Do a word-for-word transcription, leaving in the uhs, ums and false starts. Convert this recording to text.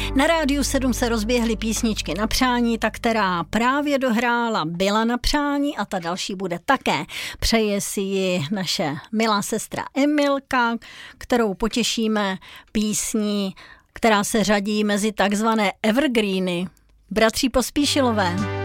Na Rádiu sedm se rozběhly písničky na přání, ta, která právě dohrála, byla na přání a ta další bude také. Přeje si ji naše milá sestra Emilka, kterou potěšíme písní, která se řadí mezi takzvané evergreeny. Bratří Pospíšilové.